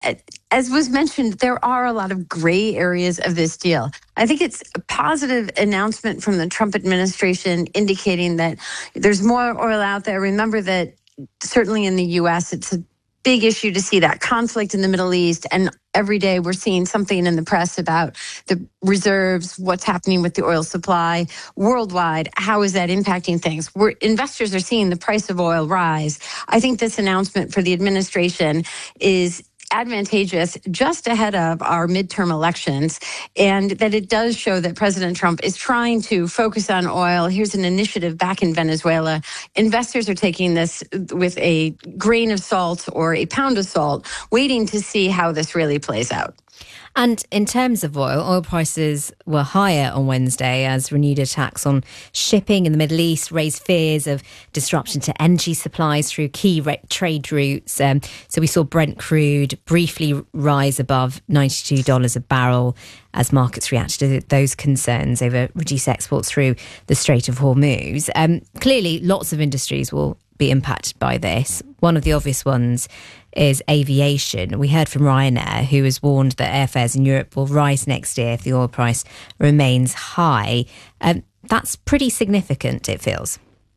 as was mentioned, there are a lot of gray areas of this deal. I think it's a positive announcement from the Trump administration indicating that there's more oil out there. Remember that certainly in the U.S., it's a big issue to see that conflict in the Middle East. And every day we're seeing something in the press about the reserves, what's happening with the oil supply worldwide. How is that impacting things? Investors are seeing the price of oil rise. I think this announcement for the administration is advantageous just ahead of our midterm elections, and that it does show that President Trump is trying to focus on oil. Here's an initiative back in Venezuela. Investors are taking this with a grain of salt or a pound of salt, waiting to see how this really plays out. And in terms of oil prices were higher on Wednesday as renewed attacks on shipping in the Middle East raised fears of disruption to energy supplies through key trade routes. So we saw Brent crude briefly rise above $92 a barrel as markets reacted to those concerns over reduced exports through the Strait of Hormuz. Clearly, lots of industries will be impacted by this. One of the obvious ones is aviation. We heard from Ryanair, who has warned that airfares in Europe will rise next year if the oil price remains high. That's pretty significant, it feels.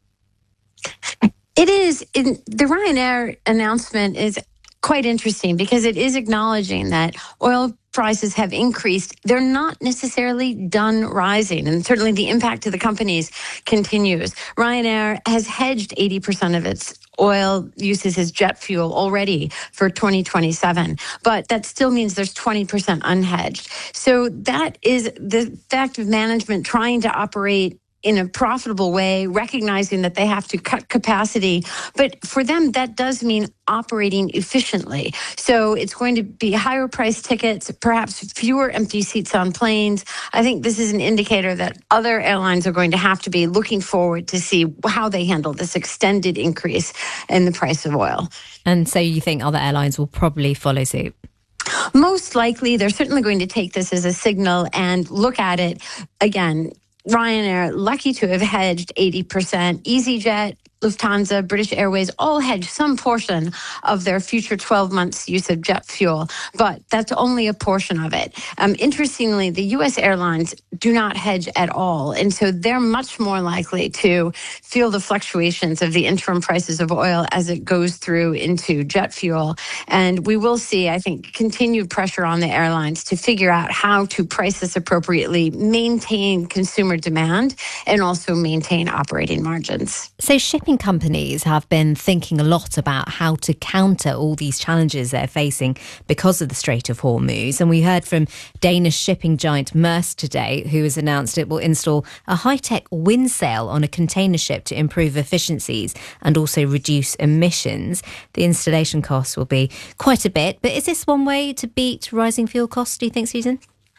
It is. The Ryanair announcement is quite interesting because it is acknowledging that oil prices have increased. They're not necessarily done rising, and certainly the impact to the companies continues. Ryanair has hedged 80% of its oil uses as jet fuel already for 2027, but that still means there's 20% unhedged. So that is the fact of management trying to operate in a profitable way, recognizing that they have to cut capacity. But for them, that does mean operating efficiently. So it's going to be higher price tickets, perhaps fewer empty seats on planes. I think this is an indicator that other airlines are going to have to be looking forward to see how they handle this extended increase in the price of oil. And so you think other airlines will probably follow suit? Most likely, they're certainly going to take this as a signal and look at it again. Ryanair, lucky to have hedged 80%. EasyJet, Lufthansa, British Airways all hedge some portion of their future 12 months use of jet fuel, but that's only a portion of it. Interestingly, the U.S. airlines do not hedge at all, and so they're much more likely to feel the fluctuations of the interim prices of oil as it goes through into jet fuel. And we will see, I think, continued pressure on the airlines to figure out how to price this appropriately, maintain consumer demand, and also maintain operating margins. So shipping companies have been thinking a lot about how to counter all these challenges they're facing because of the Strait of Hormuz. And we heard from Danish shipping giant Maersk today, who has announced it will install a high-tech wind sail on a container ship to improve efficiencies and also reduce emissions. The installation costs will be quite a bit. But is this one way to beat rising fuel costs, do you think, Susan?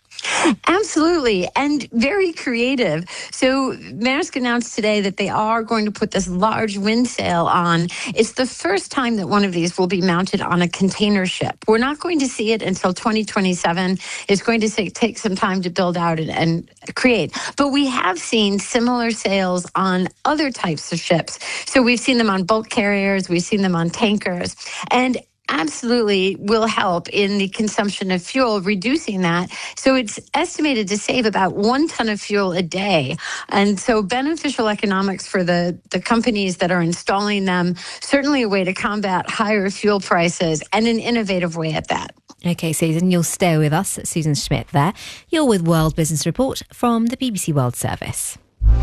Absolutely, and very creative. So Maersk announced today that they are going to put this large wind sail on. It's the first time that one of these will be mounted on a container ship. We're not going to see it until 2027. It's going to take some time to build out and create. But we have seen similar sails on other types of ships. So we've seen them on bulk carriers, we've seen them on tankers, and absolutely will help in the consumption of fuel, reducing that. So it's estimated to save about 1 ton of fuel a day. And so beneficial economics for the companies that are installing them, certainly a way to combat higher fuel prices and an innovative way at that. OK, Susan, you'll stay with us. Susan Schmidt there. You're with World Business Report from the BBC World Service.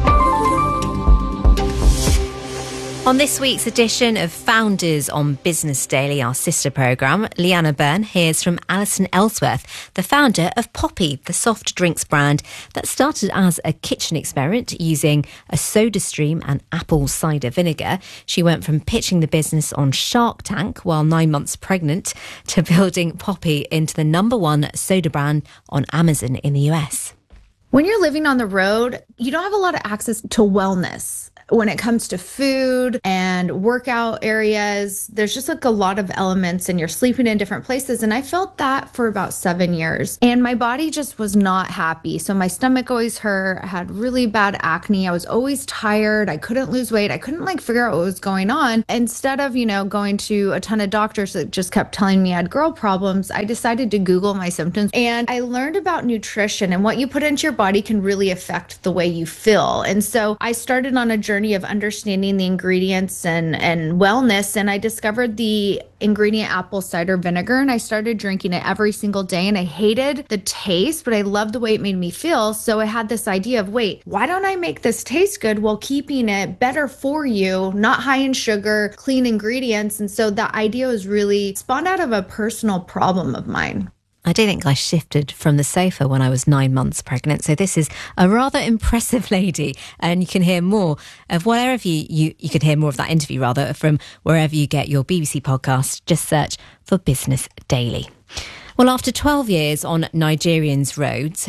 On this week's edition of Founders on Business Daily, our sister programme, Leanna Byrne hears from Alison Ellsworth, the founder of Poppi, the soft drinks brand that started as a kitchen experiment using a soda stream and apple cider vinegar. She went from pitching the business on Shark Tank while 9 months pregnant to building Poppi into the #1 soda brand on Amazon in the US. When you're living on the road, you don't have a lot of access to wellness. when it comes to food and workout areas, there's just like a lot of elements and you're sleeping in different places. And I felt that for about 7 years and my body just was not happy. So my stomach always hurt. I had really bad acne. I was always tired. I couldn't lose weight. I couldn't like figure out what was going on. Instead of, going to a ton of doctors that just kept telling me I had girl problems, I decided to Google my symptoms and I learned about nutrition and what you put into your body can really affect the way you feel. And so I started on a journey of understanding the ingredients and wellness. And I discovered the ingredient apple cider vinegar and I started drinking it every single day. And I hated the taste, but I loved the way it made me feel. So I had this idea of, wait, why don't I make this taste good while keeping it better for you, not high in sugar, clean ingredients. And so that idea was really spawned out of a personal problem of mine. I do think I shifted from the sofa when I was 9 months pregnant. So this is a rather impressive lady. And you can hear more of wherever you can hear more of that interview rather from wherever you get your BBC podcast. Just search for Business Daily. Well, after 12 years on Nigerian roads,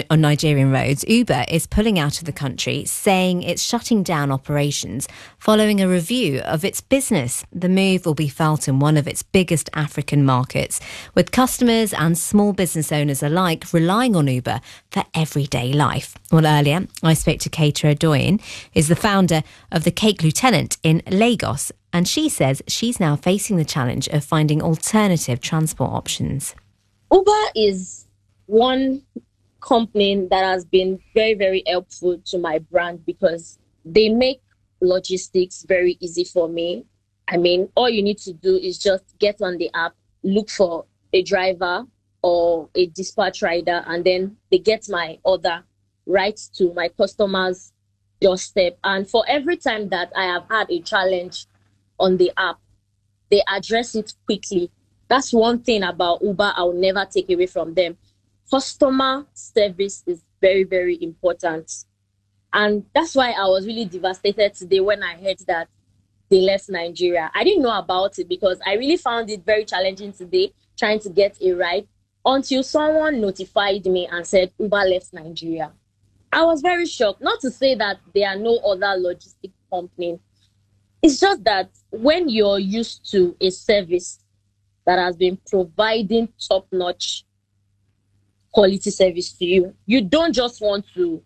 Uber is pulling out of the country, saying it's shutting down operations following a review of its business. The move will be felt in one of its biggest African markets, with customers and small business owners alike relying on Uber for everyday life. Well, earlier, I spoke to Keita Adoyin, who's the founder of the Cake Lieutenant in Lagos, and she says she's now facing the challenge of finding alternative transport options. Uber is one company that has been very, very helpful to my brand because they make logistics very easy for me. I mean, all you need to do is just get on the app, look for a driver or a dispatch rider, and then they get my order right to my customer's doorstep. And for every time that I have had a challenge on the app, they address it quickly. That's one thing about Uber I'll never take away from them. Customer service is very, very important. And that's why I was really devastated today when I heard that they left Nigeria. I didn't know about it because I really found it very challenging today trying to get a ride until someone notified me and said Uber left Nigeria. I was very shocked. Not to say that there are no other logistic companies. It's just that when you're used to a service that has been providing top-notch quality service to you, you don't just want to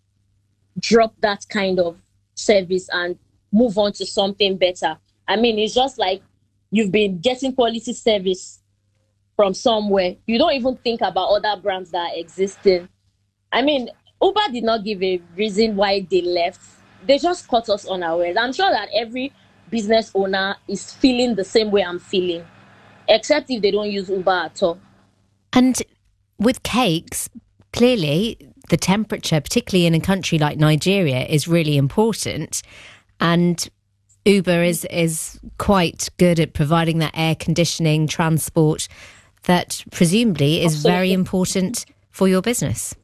drop that kind of service and move on to something better. I mean, it's just like you've been getting quality service from somewhere. You don't even think about other brands that are existing. I mean, Uber did not give a reason why they left. They just caught us unawares. I'm sure that every business owner is feeling the same way I'm feeling, except if they don't use Uber at all. And with cakes, clearly the temperature, particularly in a country like Nigeria, is really important. And Uber is quite good at providing that air conditioning transport that presumably is very important for your business.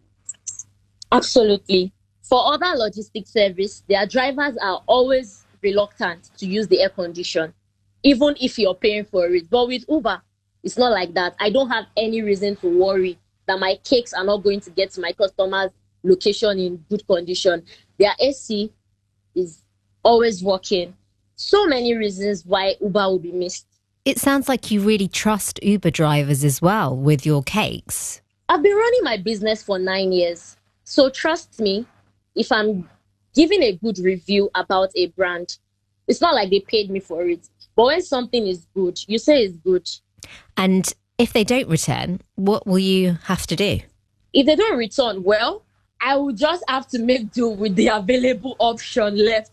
Absolutely. For other logistics service, their drivers are always reluctant to use the air condition, even if you're paying for it. But with Uber, it's not like that. I don't have any reason to worry that my cakes are not going to get to my customer's location in good condition. Their AC is always working. So many reasons why Uber will be missed. It sounds like you really trust Uber drivers as well with your cakes. I've been running my business for 9 years. So trust me, if I'm giving a good review about a brand, it's not like they paid me for it. But when something is good, you say it's good. And if they don't return, what will you have to do? If they don't return, well, I will just have to make do with the available option left.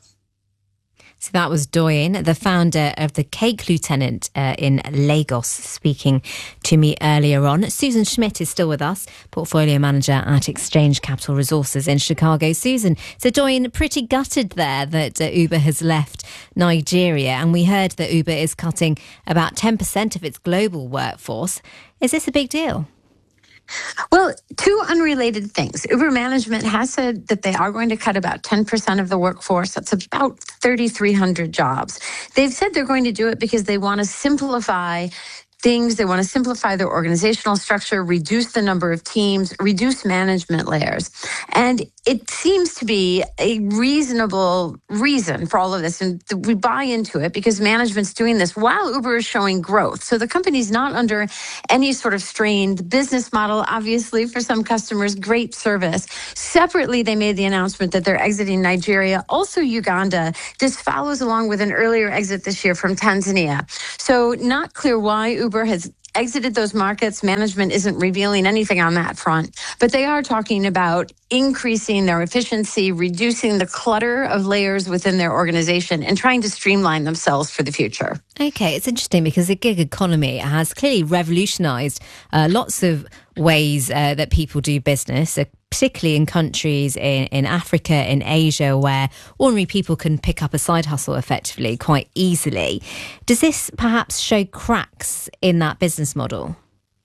So that was Doyin, the founder of the Cake Lieutenant in Lagos, speaking to me earlier on. Susan Schmidt is still with us, portfolio manager at Exchange Capital Resources in Chicago. Susan, so Doyin, pretty gutted there that Uber has left Nigeria, and we heard that Uber is cutting about 10% of its global workforce. Is this a big deal? Well, two unrelated things. Uber management has said that they are going to cut about 10% of the workforce. That's about 3,300 jobs. They've said they're going to do it because they want to simplify things. They want to simplify their organizational structure, reduce the number of teams, reduce management layers. And it seems to be a reasonable reason for all of this. And we buy into it because management's doing this while Uber is showing growth. So the company's not under any sort of strain. The business model, obviously, for some customers, great service. Separately, they made the announcement that they're exiting Nigeria, also Uganda. This follows along with an earlier exit this year from Tanzania. So not clear why Uber has exited those markets. Management isn't revealing anything on that front, but they are talking about increasing their efficiency, reducing the clutter of layers within their organization, and trying to streamline themselves for the future. Okay, it's interesting because the gig economy has clearly revolutionised lots of ways that people do business, particularly in countries in Africa, in Asia, where ordinary people can pick up a side hustle effectively quite easily. Does this perhaps show cracks in that business model?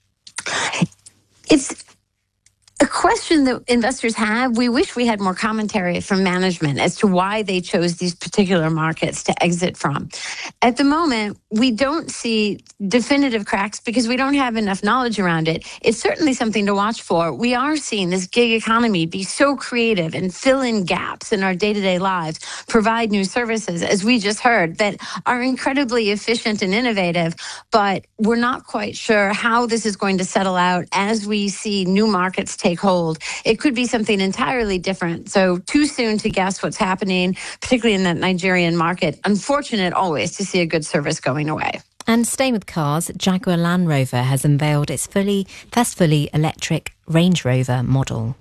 It's a question that investors have. We wish we had more commentary from management as to why they chose these particular markets to exit from. At the moment, we don't see definitive cracks because we don't have enough knowledge around it. It's certainly something to watch for. We are seeing this gig economy be so creative and fill in gaps in our day-to-day lives, provide new services, as we just heard, that are incredibly efficient and innovative, but we're not quite sure how this is going to settle out as we see new markets take hold. It could be something entirely different. So too soon to guess what's happening, particularly in that Nigerian market. Unfortunate always to see a good service going away. And staying with cars, Jaguar Land Rover has unveiled its first fully electric Range Rover model.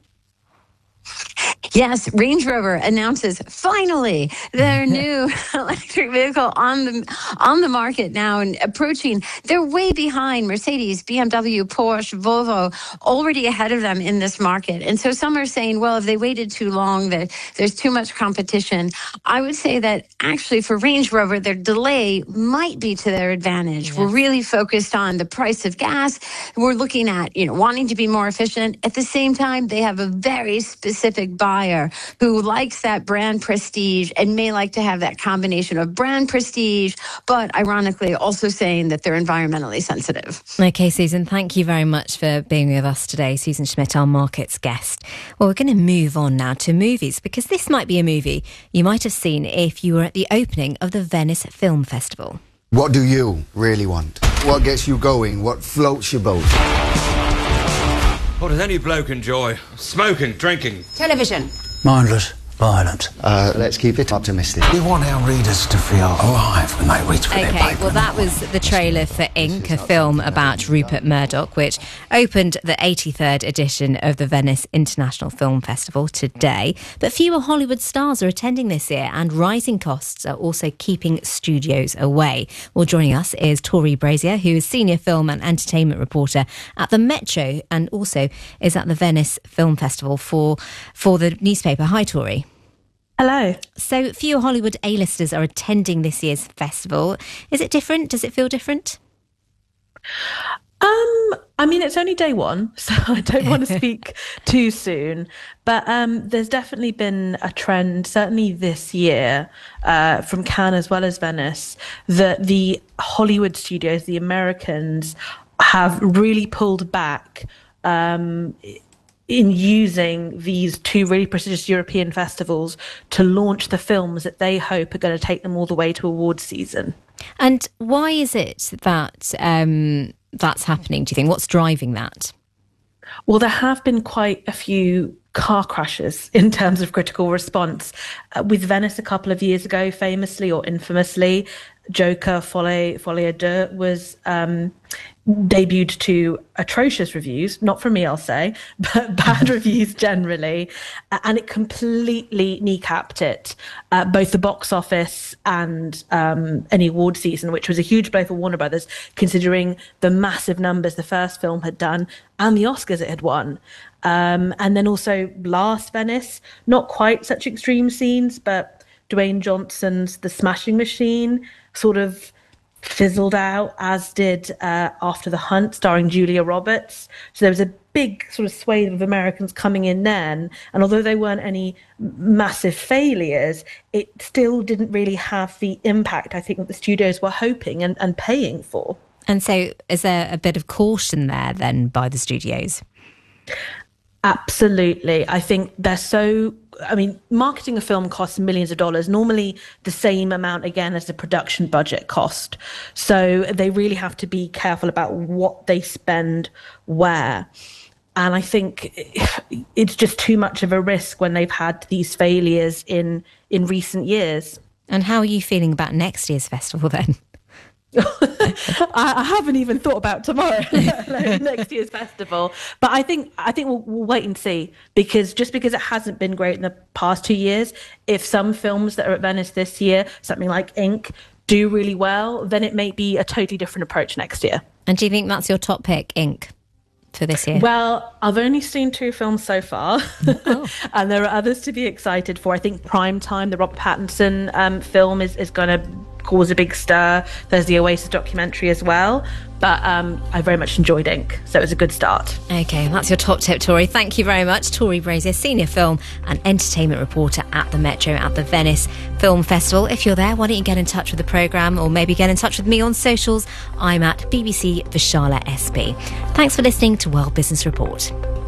Yes, Range Rover announces finally their new electric vehicle on the market now and approaching. They're way behind Mercedes, BMW, Porsche, Volvo, already ahead of them in this market. And so some are saying, well, if they waited too long, that there's too much competition. I would say that actually for Range Rover, their delay might be to their advantage. Yes. We're really focused on the price of gas. We're looking at, wanting to be more efficient. At the same time, they have a very specific buyer who likes that brand prestige and may like to have that combination of brand prestige, but ironically also saying that they're environmentally sensitive. Okay, Susan, thank you very much for being with us today. Susan Schmidt, our markets guest. Well, we're going to move on now to movies because this might be a movie you might have seen if you were at the opening of the Venice Film Festival. What do you really want? What gets you going? What floats your boat? What does any bloke enjoy? Smoking, drinking. Television. Mindless violence. Let's keep it optimistic. We want our readers to feel alive when they reach for their paper. Okay, well, that was the trailer for Ink, a film about Rupert Murdoch, which opened the 83rd edition of the Venice International Film Festival today. But fewer Hollywood stars are attending this year, and rising costs are also keeping studios away. Well, joining us is Tori Brazier, who is senior film and entertainment reporter at the Metro and also is at the Venice Film Festival for the newspaper. Hi, Tori. Hello. So fewer Hollywood A-listers are attending this year's festival. Is it different? Does it feel different? I mean, it's only day one, so I don't want to speak too soon. But there's definitely been a trend, certainly this year, from Cannes as well as Venice, that the Hollywood studios, the Americans, have really pulled back in using these two really prestigious European festivals to launch the films that they hope are going to take them all the way to awards season. And why is it that that's happening, do you think? What's driving that? Well, there have been quite a few car crashes in terms of critical response. With Venice a couple of years ago, famously or infamously, Joker Folie à Deux was debuted to atrocious reviews, not from me, I'll say, but bad reviews generally, and it completely kneecapped it, both the box office and any award season, which was a huge blow for Warner Brothers, considering the massive numbers the first film had done and the Oscars it had won. And then also last Venice, not quite such extreme scenes, but Dwayne Johnson's The Smashing Machine sort of fizzled out, as did After the Hunt, starring Julia Roberts. So there was a big sort of swathe of Americans coming in then, and although they weren't any massive failures, it still didn't really have the impact I think that the studios were hoping and paying for. And so is there a bit of caution there then by the studios? Absolutely. I think marketing a film costs millions of dollars, normally the same amount again as the production budget cost. So they really have to be careful about what they spend where. And I think it's just too much of a risk when they've had these failures in recent years. And how are you feeling about next year's festival then? I haven't even thought about tomorrow, next year's festival. But I think we'll wait and see, because just because it hasn't been great in the past 2 years, if some films that are at Venice this year, something like Ink, do really well, then it may be a totally different approach next year. And do you think that's your top pick, Ink, for this year? Well, I've only seen 2 films so far, and there are others to be excited for. I think Prime Time, the Robert Pattinson film, is going to cause a big stir. There's the Oasis documentary as well, but I very much enjoyed Ink, so it was a good start. Okay, that's your top tip, Tori. Thank you very much. Tori Brazier, senior film and entertainment reporter at the Metro at the Venice Film Festival. If you're there, why don't you get in touch with the programme, or maybe get in touch with me on socials. I'm at BBC Vishala SB. Thanks for listening to World Business Report.